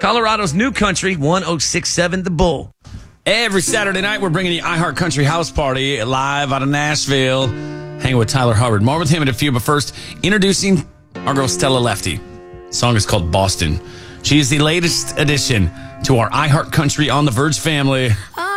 Colorado's new country, 1067 The Bull. Every Saturday night, we're bringing the iHeart Country House Party live out of Nashville. Hanging with Tyler Hubbard. More with him in a few, but first, introducing our girl Stella Lefty. The song is called Boston. She is the latest addition to our iHeart Country on the Verge family.